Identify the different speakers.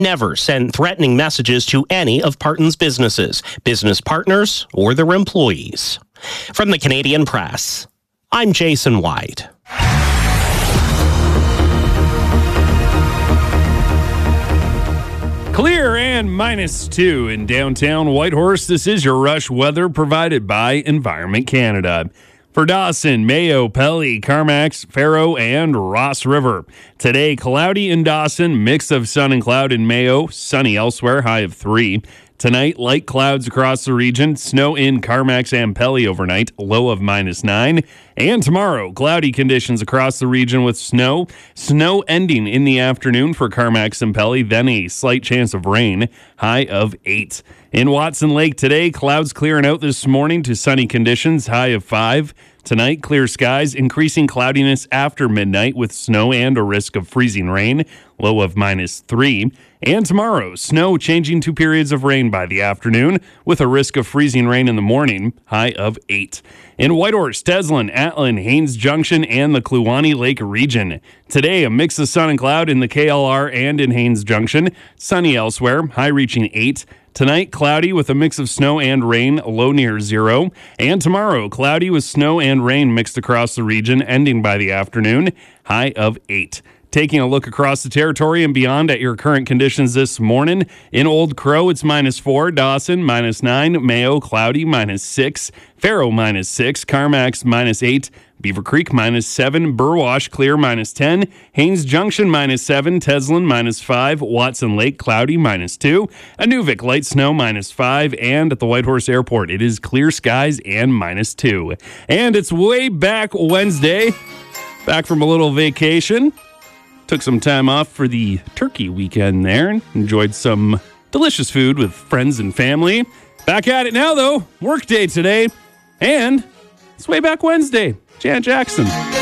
Speaker 1: Never send threatening messages to any of Parton's businesses, business partners, or their employees. From the Canadian Press, I'm Jason White.
Speaker 2: Clear and -2 in downtown Whitehorse. This is your rush weather provided by Environment Canada. For Dawson, Mayo, Pelly, Carmacks, Faro, and Ross River. Today, cloudy in Dawson, mix of sun and cloud in Mayo, sunny elsewhere, high of 3. Tonight, light clouds across the region, snow in Carmacks and Pelly overnight, low of -9. And tomorrow, cloudy conditions across the region with snow ending in the afternoon for Carmacks and Pelly, then a slight chance of rain, high of 8. In Watson Lake today, clouds clearing out this morning to sunny conditions, high of 5. Tonight, clear skies, increasing cloudiness after midnight with snow and a risk of freezing rain, low of -3. And tomorrow, snow changing to periods of rain by the afternoon with a risk of freezing rain in the morning, high of 8. In Whitehorse, Teslin, Atlin, Haines Junction, and the Kluane Lake region. Today, a mix of sun and cloud in the KLR and in Haines Junction, sunny elsewhere, high reaching 8. Tonight, cloudy with a mix of snow and rain, low near 0. And tomorrow, cloudy with snow and rain mixed across the region, ending by the afternoon, high of 8. Taking a look across the territory and beyond at your current conditions this morning. In Old Crow, it's -4. Dawson, -9. Mayo, cloudy, -6. Faro, -6. Carmacks, -8. Beaver Creek, -7. Burwash, clear, -10. Haines Junction, -7. Teslin, -5. Watson Lake, cloudy, -2. Inuvik, light snow, -5. And at the Whitehorse Airport, it is clear skies and -2. And it's way back Wednesday. Back from a little vacation. Took some time off for the turkey weekend there. Enjoyed some delicious food with friends and family. Back at it now, though. Work day today. And it's way back Wednesday. Janet Jackson.